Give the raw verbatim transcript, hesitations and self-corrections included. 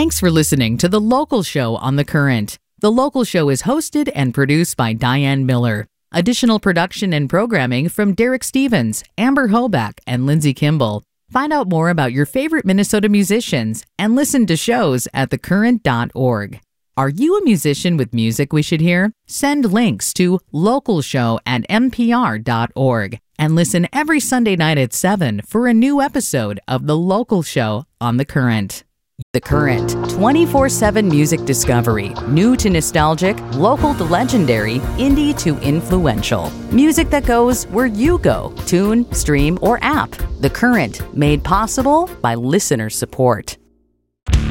Thanks for listening to The Local Show on The Current. The Local Show is hosted and produced by Diane Miller. Additional production and programming from Derek Stevens, Amber Hoback, and Lindsay Kimball. Find out more about your favorite Minnesota musicians and listen to shows at the current dot org. Are you a musician with music we should hear? Send links to localshow at n p r dot org and listen every Sunday night at seven for a new episode of The Local Show on The Current. The Current, twenty-four seven music discovery. New to nostalgic, local to legendary, indie to influential. Music that goes where you go. Tune, stream, or app. The Current, made possible by listener support.